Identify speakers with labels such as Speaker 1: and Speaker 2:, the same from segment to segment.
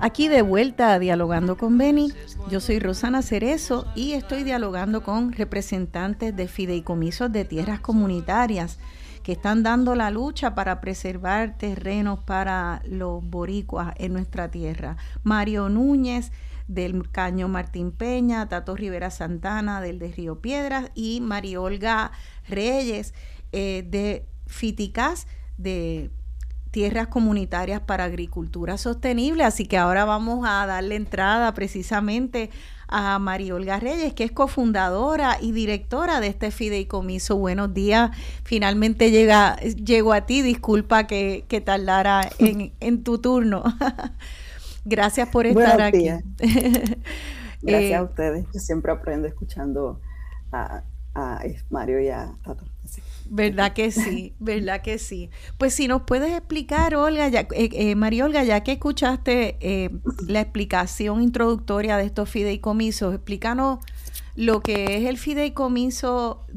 Speaker 1: Aquí de vuelta a Dialogando con Beni. Yo soy Rosana Cerezo y estoy dialogando con representantes de fideicomisos de tierras comunitarias que están dando la lucha para preservar terrenos para los boricuas en nuestra tierra. Mario Núñez del Caño Martín Peña, Tato Rivera Santana del de Río Piedras y María Olga Reyes de Fiticás, de Tierras Comunitarias para Agricultura Sostenible. Así que ahora vamos a darle entrada precisamente a María Olga Reyes, que es cofundadora y directora de este fideicomiso. Buenos días, finalmente llego a ti, disculpa que tardara en tu turno. Gracias por estar
Speaker 2: Buenos
Speaker 1: aquí.
Speaker 2: días. Gracias a ustedes, yo siempre aprendo escuchando a Mario y a Tato. Así.
Speaker 1: ¿Verdad que sí? ¿Verdad que sí? Pues si nos puedes explicar, Olga, María Olga, ya que escuchaste la explicación introductoria de estos fideicomisos, explícanos lo que es el fideicomiso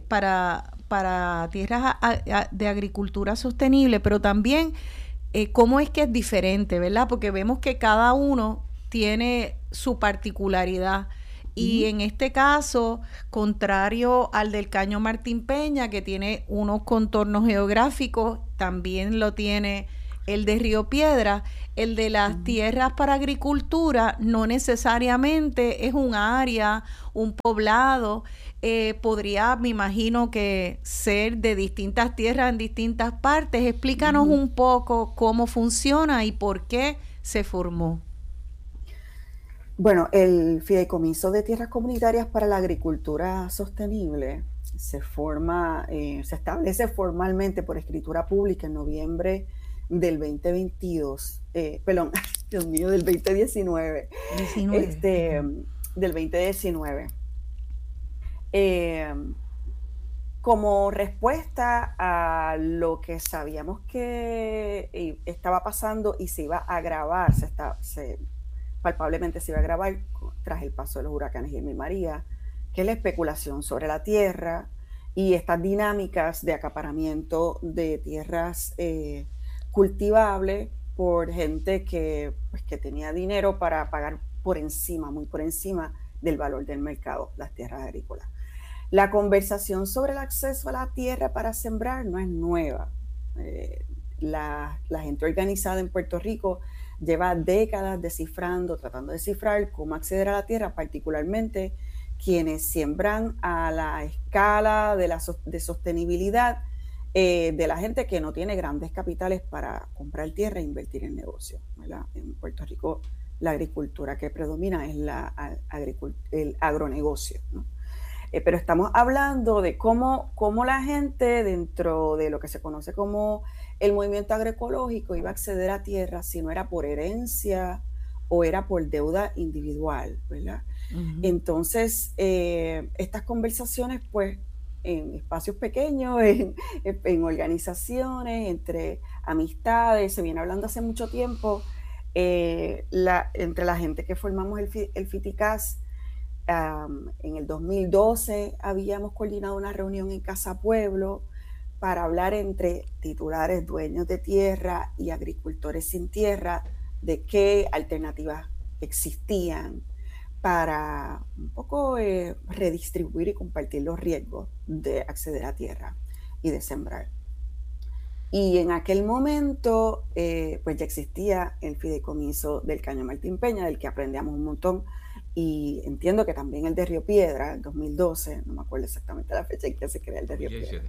Speaker 1: para tierras de agricultura sostenible, pero también cómo es que es diferente, ¿verdad? Porque vemos que cada uno tiene su particularidad. Y en este caso, contrario al del Caño Martín Peña, que tiene unos contornos geográficos, también lo tiene el de Río Piedra. El de las tierras para agricultura no necesariamente es un área, un poblado. Podría, me imagino, que ser de distintas tierras en distintas partes. Explícanos un poco cómo funciona y por qué se formó.
Speaker 2: Bueno, el Fideicomiso de Tierras Comunitarias para la Agricultura Sostenible se establece formalmente por escritura pública en noviembre del 2022, perdón, Dios mío, del 2019, del 2019. Como respuesta a lo que sabíamos que estaba pasando y se iba a agravar, palpablemente se iba a agravar tras el paso de los huracanes Irma y María, que es la especulación sobre la tierra y estas dinámicas de acaparamiento de tierras cultivables por gente que tenía dinero para pagar muy por encima del valor del mercado, las tierras agrícolas. La conversación sobre el acceso a la tierra para sembrar no es nueva. La gente organizada en Puerto Rico lleva décadas tratando de descifrar cómo acceder a la tierra, particularmente quienes siembran a la escala de sostenibilidad de la gente que no tiene grandes capitales para comprar tierra e invertir en negocios, ¿verdad? En Puerto Rico la agricultura que predomina es el agronegocio, ¿no? Pero estamos hablando de cómo la gente dentro de lo que se conoce como el movimiento agroecológico iba a acceder a tierra si no era por herencia o era por deuda individual, ¿verdad? Entonces, estas conversaciones, pues, en espacios pequeños, en organizaciones, entre amistades, se viene hablando hace mucho tiempo, entre la gente que formamos el FITICAS. En el 2012 habíamos coordinado una reunión en Casa Pueblo para hablar entre titulares, dueños de tierra y agricultores sin tierra de qué alternativas existían para un poco redistribuir y compartir los riesgos de acceder a tierra y de sembrar. Y en aquel momento, pues ya existía el fideicomiso del Caño Martín Peña, del que aprendíamos un montón, y entiendo que también el de Río Piedra, en 2012, no me acuerdo exactamente la fecha en que se crea el de Río Piedra.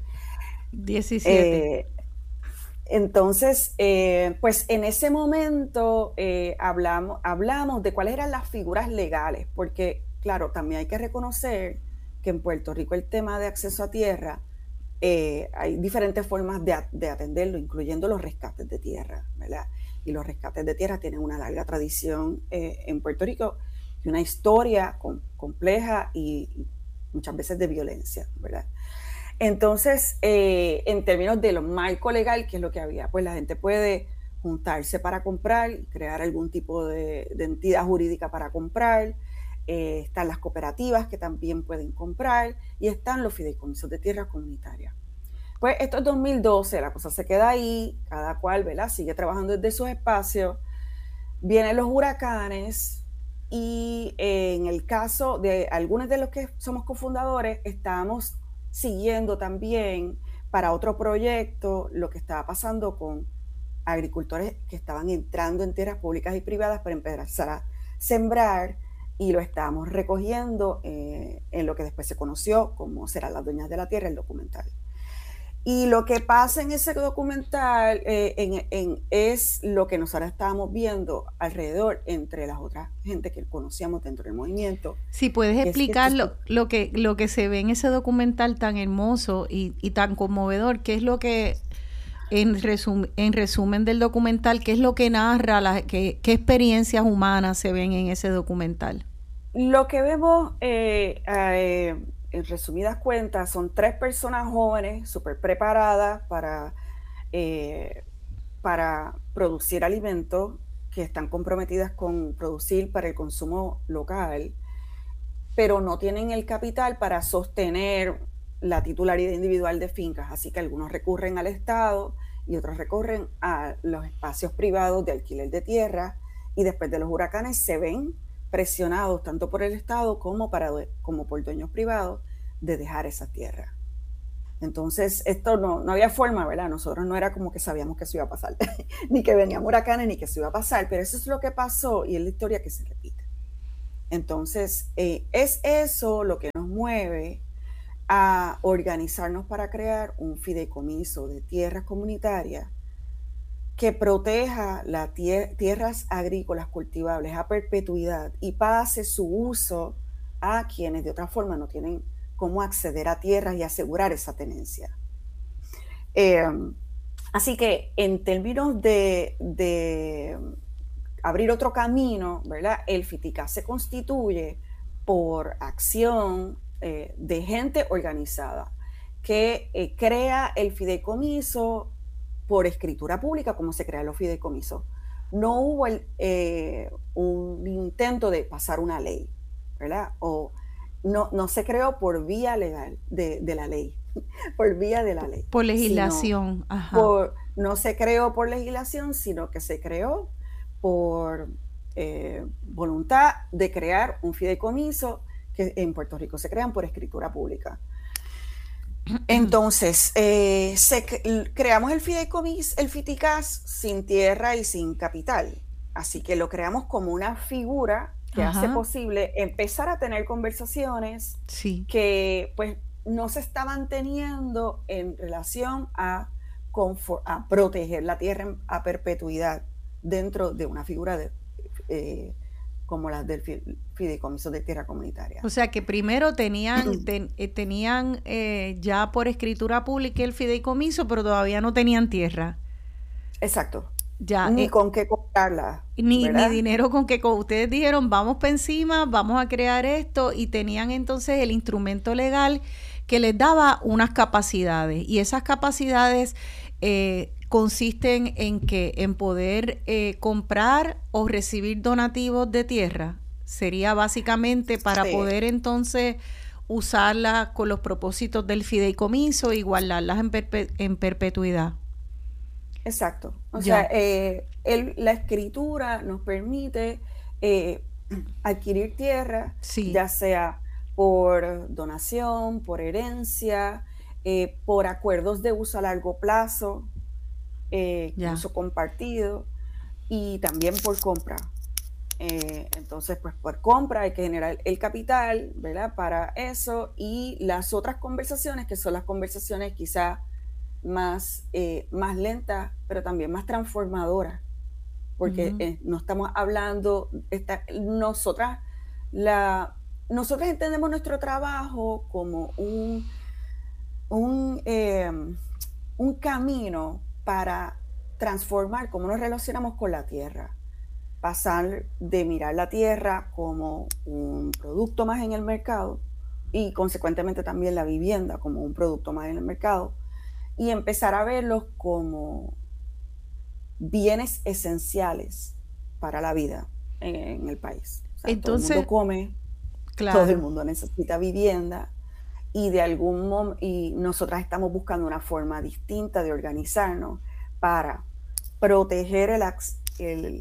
Speaker 1: 17.
Speaker 2: Entonces, pues en ese momento hablamos de cuáles eran las figuras legales, porque claro, también hay que reconocer que en Puerto Rico el tema de acceso a tierra, hay diferentes formas de atenderlo, incluyendo los rescates de tierra, ¿verdad? Y los rescates de tierra tienen una larga tradición en Puerto Rico y una historia compleja y muchas veces de violencia, ¿verdad? Entonces, en términos de lo marco legal, que es lo que había, pues la gente puede juntarse para comprar, crear algún tipo de entidad jurídica para comprar, están las cooperativas que también pueden comprar y están los fideicomisos de tierras comunitarias. Pues esto es 2012, la cosa se queda ahí, cada cual, ¿verdad? Sigue trabajando desde sus espacios vienen los huracanes y en el caso de algunos de los que somos cofundadores, estábamos siguiendo también para otro proyecto lo que estaba pasando con agricultores que estaban entrando en tierras públicas y privadas para empezar a sembrar, y lo estábamos recogiendo en lo que después se conoció como Serán las Dueñas de la Tierra, el documental. Y lo que pasa en ese documental es lo que nosotros estábamos viendo alrededor entre las otras gente que conocíamos dentro del movimiento.
Speaker 1: Si puedes explicar lo que se ve en ese documental tan hermoso y tan conmovedor, ¿qué es lo que, en resumen del documental, qué es lo que narra, qué experiencias humanas se ven en ese documental?
Speaker 2: Lo que vemos, en resumidas cuentas, son 3 personas jóvenes, súper preparadas para producir alimentos, que están comprometidas con producir para el consumo local, pero no tienen el capital para sostener la titularidad individual de fincas, así que algunos recurren al Estado y otros recurren a los espacios privados de alquiler de tierra, y después de los huracanes se ven presionados tanto por el Estado como por dueños privados de dejar esa tierra. Entonces, esto no había forma, ¿verdad? Nosotros no era como que sabíamos que eso iba a pasar, ni que venían huracanes, ni que eso iba a pasar, pero eso es lo que pasó y es la historia que se repite. Entonces, es eso lo que nos mueve a organizarnos para crear un fideicomiso de tierras comunitarias que proteja las tierras agrícolas cultivables a perpetuidad y pase su uso a quienes de otra forma no tienen cómo acceder a tierras y asegurar esa tenencia. Así que en términos de abrir otro camino, ¿verdad? El FITICA se constituye por acción de gente organizada que crea el fideicomiso por escritura pública, como se crean los fideicomisos. No hubo un intento de pasar una ley, ¿verdad? O no se creó por vía legal de la ley, por vía de la ley.
Speaker 1: Por legislación, ajá.
Speaker 2: No se creó por legislación, sino que se creó por voluntad de crear un fideicomiso, que en Puerto Rico se crean por escritura pública. Entonces, creamos el fideicomiso, el FITICAS, sin tierra y sin capital. Así que lo creamos como una figura que hace posible empezar a tener conversaciones que pues no se estaban teniendo en relación a proteger la tierra a perpetuidad dentro de una figura como las del fideicomiso de tierra comunitaria.
Speaker 1: O sea que primero tenían ya por escritura pública el fideicomiso, pero todavía no tenían tierra.
Speaker 2: Exacto.
Speaker 1: Ya,
Speaker 2: ni con qué comprarla.
Speaker 1: Ni dinero con que ustedes dijeron, vamos para encima, vamos a crear esto, y tenían entonces el instrumento legal que les daba unas capacidades, y esas capacidades consisten en poder comprar o recibir donativos de tierra. Sería básicamente para poder entonces usarla con los propósitos del fideicomiso y guardarlas en perpetuidad.
Speaker 2: Exacto. O sea, la escritura nos permite adquirir tierra, ya sea por donación, por herencia, por acuerdos de uso a largo plazo, uso compartido, y también por compra. Entonces, pues por compra hay que generar el capital, ¿verdad? Para eso, y las otras conversaciones, que son las conversaciones quizá más lentas, pero también más transformadoras, porque no estamos hablando, nosotras entendemos nuestro trabajo como un camino para transformar cómo nos relacionamos con la tierra, pasar de mirar la tierra como un producto más en el mercado, y consecuentemente también la vivienda como un producto más en el mercado, y empezar a verlos como bienes esenciales para la vida en el país. O sea, entonces, todo el mundo come, todo el mundo necesita vivienda, y y nosotras estamos buscando una forma distinta de organizarnos para proteger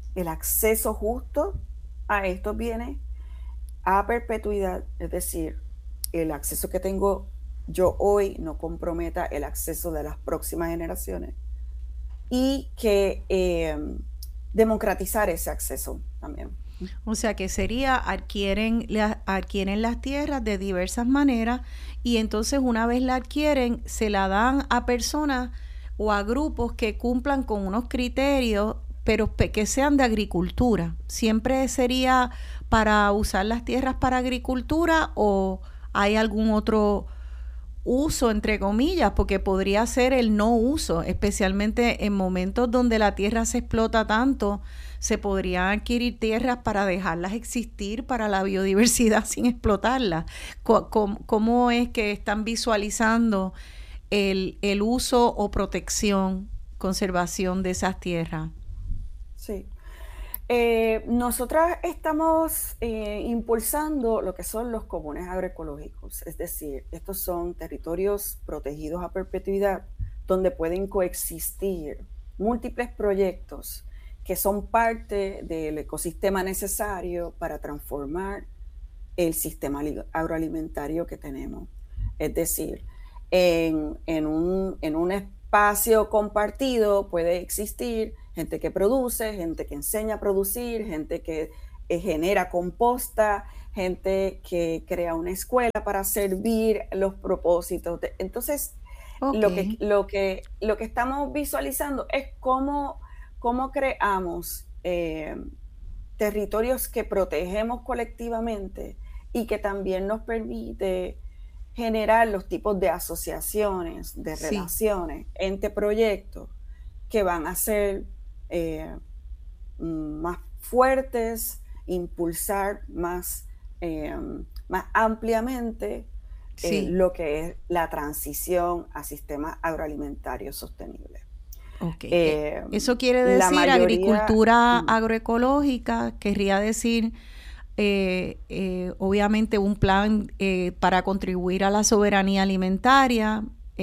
Speaker 2: el acceso justo a estos bienes a perpetuidad, es decir, el acceso que tengo yo hoy no comprometa el acceso de las próximas generaciones y que democratizar ese acceso también.
Speaker 1: O sea que sería adquieren las tierras de diversas maneras y entonces una vez la adquieren se la dan a personas o a grupos que cumplan con unos criterios pero que sean de agricultura. ¿Siempre sería para usar las tierras para agricultura o hay algún otro uso, entre comillas? Porque podría ser el no uso, especialmente en momentos donde la tierra se explota tanto, se podrían adquirir tierras para dejarlas existir para la biodiversidad sin explotarlas. ¿Cómo es que están visualizando el uso o protección, conservación de esas tierras?
Speaker 2: Sí. Nosotras estamos impulsando lo que son los comunes agroecológicos, es decir, estos son territorios protegidos a perpetuidad donde pueden coexistir múltiples proyectos que son parte del ecosistema necesario para transformar el sistema agroalimentario que tenemos. Es decir, en un espacio compartido puede existir gente que produce, gente que enseña a producir, gente que genera composta, gente que crea una escuela para servir los propósitos. Entonces,
Speaker 1: Okay.
Speaker 2: lo que estamos visualizando es cómo creamos territorios que protegemos colectivamente y que también nos permite generar los tipos de asociaciones, de
Speaker 1: Sí.
Speaker 2: relaciones entre proyectos que van a ser más fuertes, impulsar más ampliamente
Speaker 1: Sí.
Speaker 2: lo que es la transición a sistemas agroalimentarios sostenibles.
Speaker 1: Ok.
Speaker 2: Eh,
Speaker 1: Eso quiere
Speaker 2: la
Speaker 1: decir
Speaker 2: mayoría,
Speaker 1: agricultura agroecológica, querría decir obviamente un plan para contribuir a la soberanía alimentaria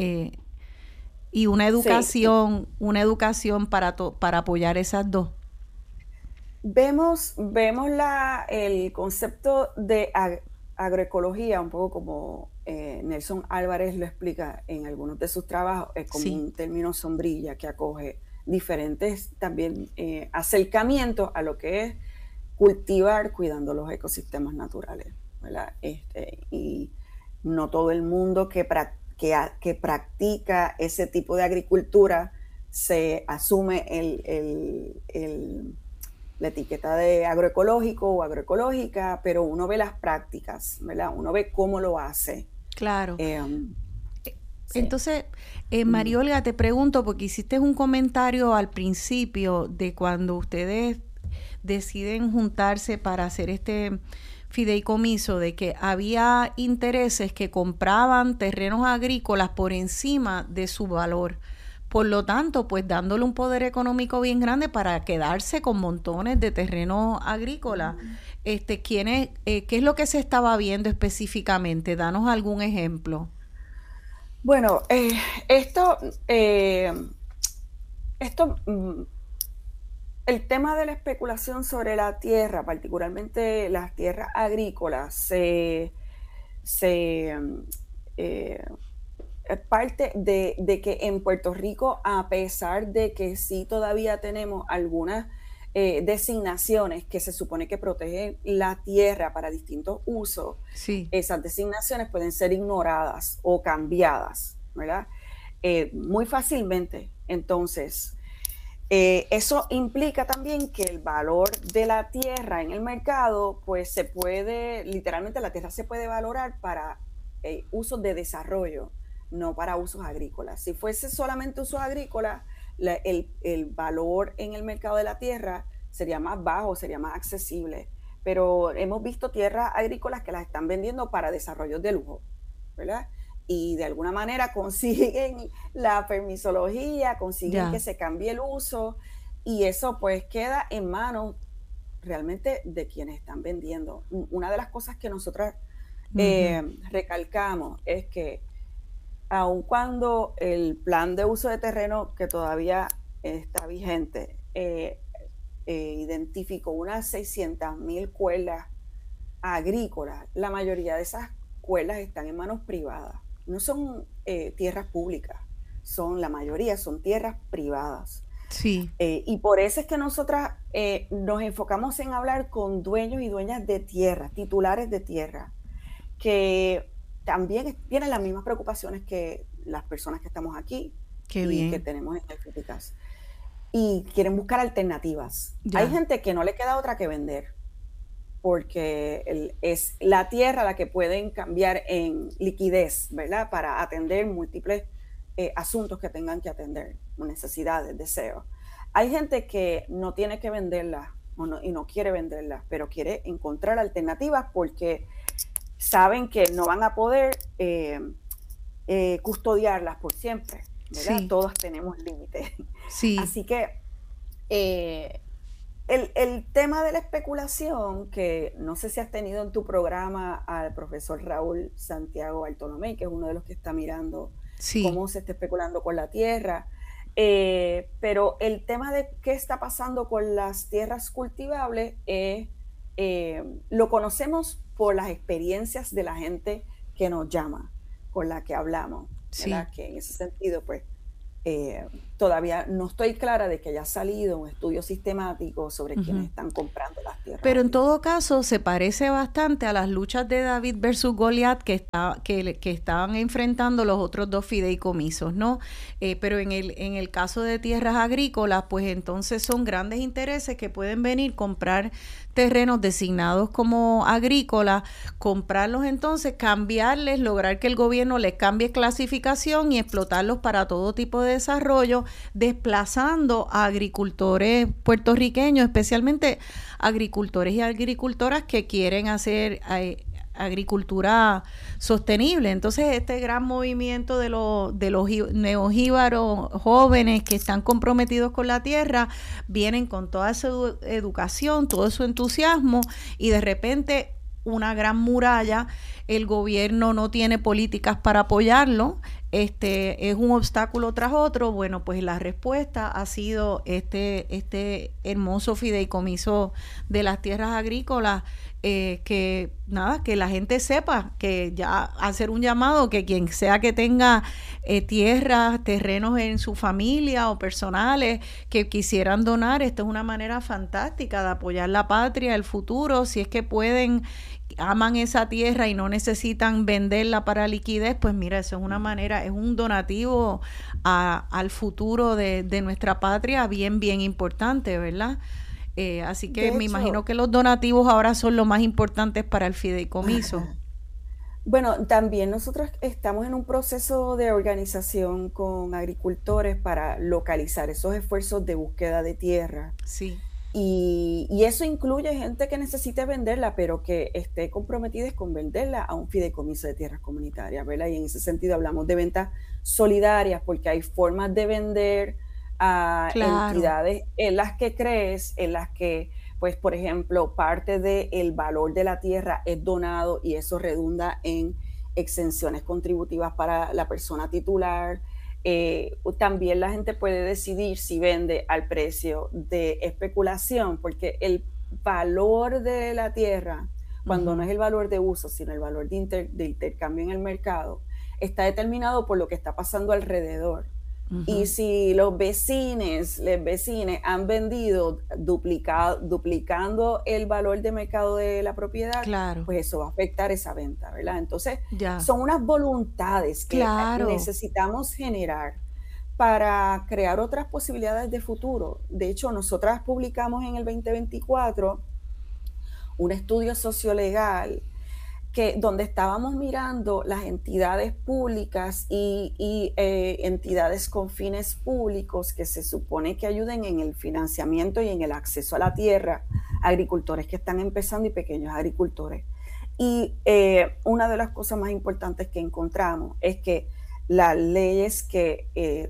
Speaker 1: y
Speaker 2: sí,
Speaker 1: una educación para apoyar esas dos.
Speaker 2: vemos el concepto de agroecología, un poco como Nelson Álvarez lo explica en algunos de sus trabajos, es como
Speaker 1: Sí,
Speaker 2: un término sombrilla que acoge diferentes también acercamientos a lo que es cultivar cuidando los ecosistemas naturales, ¿verdad? Y no todo el mundo que practica ese tipo de agricultura se asume la etiqueta de agroecológico o agroecológica, pero uno ve las prácticas, ¿verdad? Uno ve cómo lo hace.
Speaker 1: claro.
Speaker 2: Eh, sí.
Speaker 1: Entonces, María Olga, te pregunto, porque hiciste un comentario al principio de cuando ustedes deciden juntarse para hacer este fideicomiso, de que había intereses que compraban terrenos agrícolas por encima de su valor. Por lo tanto, pues dándole un poder económico bien grande para quedarse con montones de terrenos agrícolas. ¿Qué es lo que se estaba viendo específicamente? Danos algún ejemplo.
Speaker 2: Bueno, esto, eh, esto el tema de la especulación sobre la tierra, particularmente las tierras agrícolas, se parte de que en Puerto Rico, a pesar de que sí todavía tenemos algunas designaciones que se supone que protegen la tierra para distintos usos,
Speaker 1: Sí,
Speaker 2: esas designaciones pueden ser ignoradas o cambiadas, ¿verdad? Muy fácilmente. Entonces, eso implica también que el valor de la tierra en el mercado, pues literalmente la tierra se puede valorar para usos de desarrollo, no para usos agrícolas. Si fuese solamente usos agrícolas, el valor en el mercado de la tierra sería más bajo, sería más accesible. Pero hemos visto tierras agrícolas que las están vendiendo para desarrollos de lujo, ¿verdad? Y de alguna manera consiguen la permisología, consiguen que
Speaker 1: ya.
Speaker 2: se cambie el uso y eso pues queda en manos realmente de quienes están vendiendo. Una de las cosas que nosotros
Speaker 1: Ujú.
Speaker 2: recalcamos es que aun cuando el plan de uso de terreno que todavía está vigente identificó unas 600.000 cuerdas agrícolas. La mayoría de esas cuerdas están en manos privadas. No son tierras públicas, la mayoría son tierras privadas.
Speaker 1: Sí.
Speaker 2: Y por eso es que nosotras nos enfocamos en hablar con dueños y dueñas de tierra, titulares de tierra, que también tienen las mismas preocupaciones que las personas que estamos aquí.
Speaker 1: Qué
Speaker 2: y
Speaker 1: bien.
Speaker 2: que tenemos en el FIDICAS. Y quieren buscar alternativas.
Speaker 1: Ya.
Speaker 2: Hay gente que no le queda otra que vender, porque es la tierra la que pueden cambiar en liquidez, ¿verdad? Para atender múltiples asuntos que tengan que atender, necesidades, deseos. Hay gente que no tiene que venderla y no quiere venderla, pero quiere encontrar alternativas porque saben que no van a poder custodiarlas por siempre, ¿verdad?
Speaker 1: Sí.
Speaker 2: Todas tenemos límites.
Speaker 1: Sí.
Speaker 2: Así que el tema de la especulación, que no sé si has tenido en tu programa al profesor Raúl Santiago Bartolomé, que es uno de los que está mirando cómo se está especulando con la tierra, pero el tema de qué está pasando con las tierras cultivables lo conocemos por las experiencias de la gente que nos llama, con la que hablamos, ¿verdad? Que en ese sentido, pues, todavía no estoy clara de que haya salido un estudio sistemático sobre quienes están comprando las tierras.
Speaker 1: Pero en todo caso se parece bastante a las luchas de David versus Goliat que estaban enfrentando los otros dos fideicomisos, ¿no? Pero en el caso de tierras agrícolas, pues entonces son grandes intereses que pueden venir, comprar terrenos designados como agrícolas, comprarlos entonces, cambiarles, lograr que el gobierno les cambie clasificación y explotarlos para todo tipo de desarrollo, desplazando a agricultores puertorriqueños, especialmente agricultores y agricultoras que quieren hacer agricultura sostenible. Entonces este gran movimiento de los neojíbaros jóvenes que están comprometidos con la tierra vienen con toda su educación, todo su entusiasmo, y de repente una gran muralla, el gobierno no tiene políticas para apoyarlo, es un obstáculo tras otro. Bueno, pues la respuesta ha sido este hermoso fideicomiso de las tierras agrícolas, que la gente sepa, que ya hacer un llamado, que quien sea que tenga tierras, terrenos en su familia o personales que quisieran donar, esto es una manera fantástica de apoyar la patria, el futuro, si es que pueden, aman esa tierra y no necesitan venderla para liquidez, pues mira, eso es una manera, es un donativo al futuro de nuestra patria bien, bien importante, ¿verdad? Así que me imagino que los donativos ahora son lo más importantes para el fideicomiso.
Speaker 2: Bueno, también nosotros estamos en un proceso de organización con agricultores para localizar esos esfuerzos de búsqueda de tierra.
Speaker 1: Sí.
Speaker 2: Y eso incluye gente que necesite venderla, pero que esté comprometida con venderla a un fideicomiso de tierras comunitarias, ¿verdad? Y en ese sentido hablamos de ventas solidarias, porque hay formas de vender a entidades en las que crees, en las que, pues, por ejemplo, parte del valor de la tierra es donado y eso redunda en exenciones contributivas para la persona titular. También la gente puede decidir si vende al precio de especulación, porque el valor de la tierra, cuando no es el valor de uso, sino el valor de intercambio en el mercado, está determinado por lo que está pasando alrededor. Y si los vecinos han vendido duplicando el valor de mercado de la propiedad, pues eso va a afectar esa venta, ¿verdad? Entonces, son unas voluntades que necesitamos generar para crear otras posibilidades de futuro. De hecho, nosotras publicamos en el 2024 un estudio sociolegal donde estábamos mirando las entidades públicas y entidades con fines públicos que se supone que ayuden en el financiamiento y en el acceso a la tierra, agricultores que están empezando y pequeños agricultores. Y una de las cosas más importantes que encontramos es que las leyes que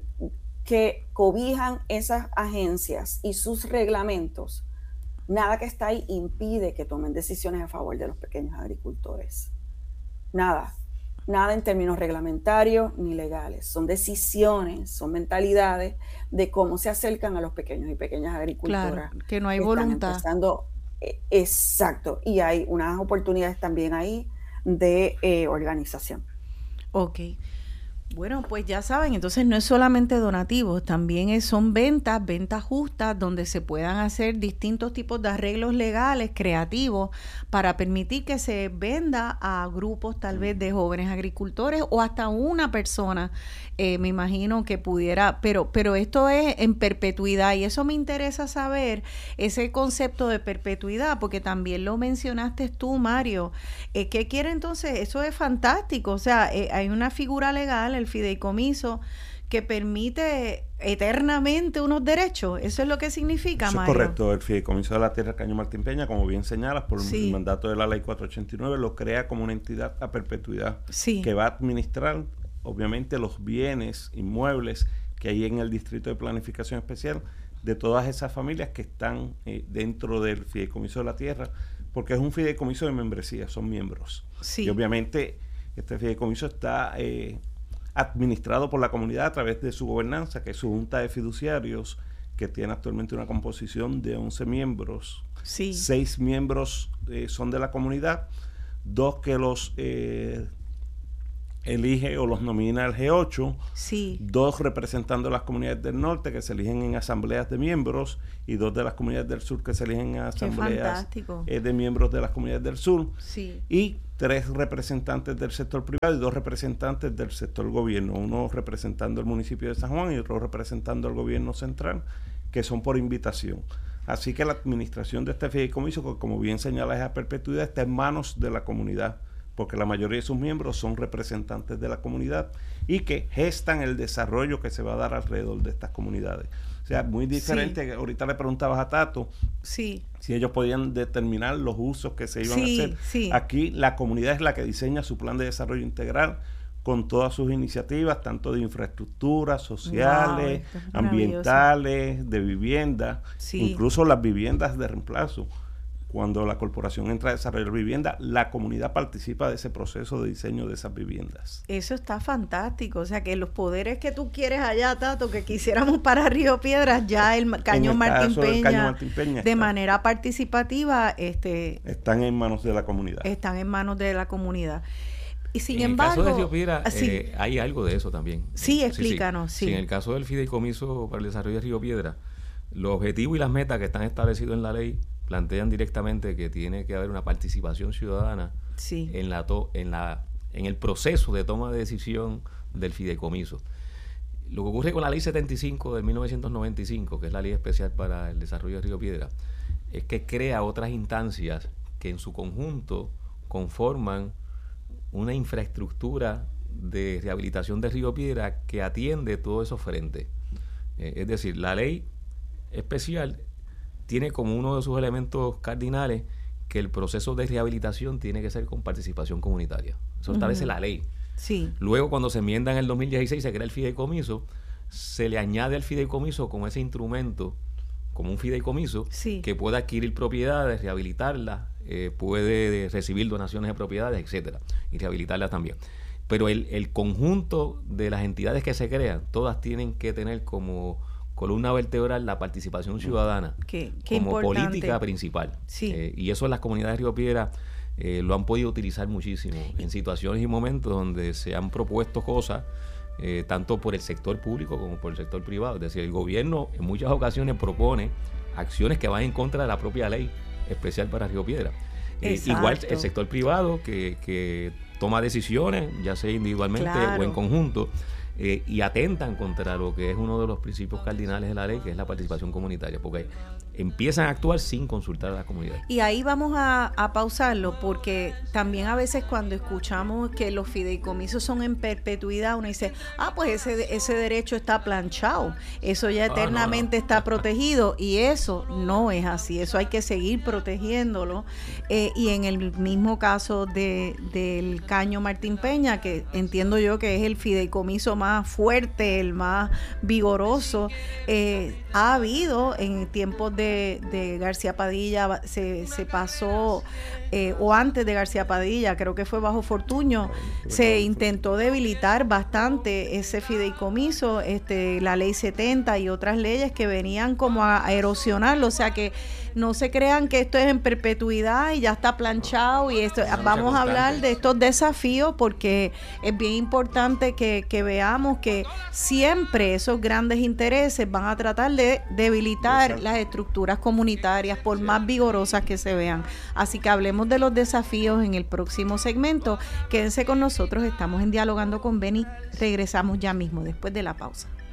Speaker 2: cobijan esas agencias y sus reglamentos, nada que está ahí impide que tomen decisiones a favor de los pequeños agricultores. Nada. nada en términos reglamentarios ni legales. Son decisiones, son mentalidades de cómo se acercan a los pequeños y pequeñas agricultoras.
Speaker 1: Claro, que no hay voluntad.
Speaker 2: Exacto, y hay unas oportunidades también ahí de organización.
Speaker 1: Ok. Bueno, pues ya saben, entonces no es solamente donativos, también son ventas justas, donde se puedan hacer distintos tipos de arreglos legales, creativos, para permitir que se venda a grupos tal vez de jóvenes agricultores o hasta una persona, me imagino que pudiera, pero esto es en perpetuidad, y eso me interesa saber, ese concepto de perpetuidad, porque también lo mencionaste tú, Mario. ¿Qué quiere entonces? Eso es fantástico, o sea, hay una figura legal, el fideicomiso, que permite eternamente unos derechos. ¿Eso es lo que significa,
Speaker 3: Mario? Eso es correcto. El Fideicomiso de la Tierra Caño Martín Peña, como bien señalas, por el mandato de la Ley 489, lo crea como una entidad a perpetuidad que va a administrar, obviamente, los bienes inmuebles que hay en el Distrito de Planificación Especial de todas esas familias que están dentro del Fideicomiso de la Tierra, porque es un fideicomiso de membresía, son miembros. Y obviamente este fideicomiso está administrado por la comunidad a través de su gobernanza, que es su junta de fiduciarios, que tiene actualmente una composición de 11 miembros. 6 miembros son de la comunidad, 2 que los elige o los nomina el G8, 2 representando las comunidades del norte que se eligen en asambleas de miembros, y 2 de las comunidades del sur que se eligen en asambleas de miembros de las comunidades del sur, y 3 representantes del sector privado y 2 representantes del sector gobierno, uno representando el municipio de San Juan y otro representando el gobierno central, que son por invitación. Así que la administración de este fideicomiso, como bien señala, es a perpetuidad, está en manos de la comunidad, porque la mayoría de sus miembros son representantes de la comunidad y que gestan el desarrollo que se va a dar alrededor de estas comunidades. O sea, muy diferente. Ahorita le preguntabas a Tato si ellos podían determinar los usos que se iban a hacer. Aquí la comunidad es la que diseña su plan de desarrollo integral con todas sus iniciativas, tanto de infraestructuras sociales, ambientales, de vivienda, incluso las viviendas de reemplazo. Cuando la corporación entra a desarrollar vivienda, la comunidad participa de ese proceso de diseño de esas viviendas.
Speaker 1: Eso está fantástico. O sea, que los poderes que tú quieres allá, Tato, que quisiéramos para Río Piedras, ya el Caño Martín Peña, de manera participativa,
Speaker 3: están en manos de la comunidad.
Speaker 1: Están en manos de la comunidad. Y sin
Speaker 4: en
Speaker 1: embargo,
Speaker 4: el caso de Río Piedras, hay algo de eso también.
Speaker 1: Explícanos.
Speaker 4: En el caso del Fideicomiso para el Desarrollo de Río Piedras, los objetivos y las metas que están establecidos en la ley plantean directamente que tiene que haber una participación ciudadana en el proceso de toma de decisión del fideicomiso. Lo que ocurre con la Ley 75 de 1995, que es la Ley Especial para el Desarrollo de Río Piedras, es que crea otras instancias que en su conjunto conforman una infraestructura de rehabilitación de Río Piedras que atiende todos esos frentes. Es decir, la Ley Especial tiene como uno de sus elementos cardinales que el proceso de rehabilitación tiene que ser con participación comunitaria. Eso establece la ley. Luego, cuando se enmienda en el 2016, se crea el fideicomiso, se le añade al fideicomiso como ese instrumento, como un fideicomiso, que puede adquirir propiedades, rehabilitarlas, puede recibir donaciones de propiedades, etcétera, y rehabilitarlas también. Pero el conjunto de las entidades que se crean, todas tienen que tener como columna vertebral la participación ciudadana como política principal. Y eso en las comunidades de Río Piedras lo han podido utilizar muchísimo en situaciones y momentos donde se han propuesto cosas tanto por el sector público como por el sector privado. Es decir, el gobierno en muchas ocasiones propone acciones que van en contra de la propia ley especial para Río Piedras. Igual el sector privado que toma decisiones, ya sea individualmente o en conjunto, y atentan contra lo que es uno de los principios cardinales de la ley, que es la participación comunitaria, porque empiezan a actuar sin consultar a la comunidad.
Speaker 1: Y ahí vamos a pausarlo, porque también a veces cuando escuchamos que los fideicomisos son en perpetuidad, uno dice, pues ese derecho está planchado, eso ya eternamente está protegido, y eso no es así, eso hay que seguir protegiéndolo. Y en el mismo caso del Caño Martín Peña, que entiendo yo que es el fideicomiso más fuerte, el más vigoroso, ha habido en tiempos de García Padilla, se pasó, o antes de García Padilla, creo que fue bajo Fortuño, se intentó debilitar bastante ese fideicomiso, la ley 70 y otras leyes que venían como a erosionarlo, o sea que no se crean que esto es en perpetuidad y ya está planchado y esto. Vamos a hablar de estos desafíos porque es bien importante que veamos que siempre esos grandes intereses van a tratar de debilitar las estructuras comunitarias por más vigorosas que se vean. Así que hablemos de los desafíos en el próximo segmento. Quédense con nosotros, estamos en Dialogando con Beni. Regresamos ya mismo después de la pausa.